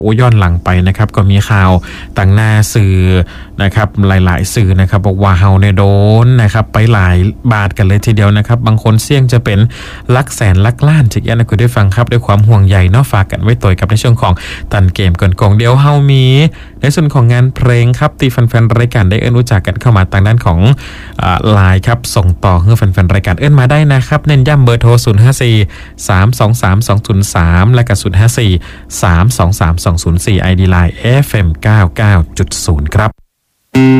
ย้อนหลังไปนะครับก็มีข่าวต่างหน้าสื่อนะครับหลายๆสื่อนะครับบอกว่าเฮาเนี่ยโดนนะครับไปหลายบาทกันเลยทีเดียวนะครับบางคนเสี่ยงจะเป็นลักแสนลักล้านจากยันนะคุณได้ฟังครับด้วยความห่วงใยเนาะฝากกันไว้ตัวกับในช่วงของตันเกมก่อนกองเดียวเฮามีในส่วนของงานเพลงครับที่แฟนๆรายการได้รู้จักกันเข้ามาทางด้านของไลน์ครับส่งต่อให้แฟนๆรายการมาได้นะครับเน้นย้ำเบอร์โทร054 323 203และก็054 323 204 ID Line FM 99.0 ครับ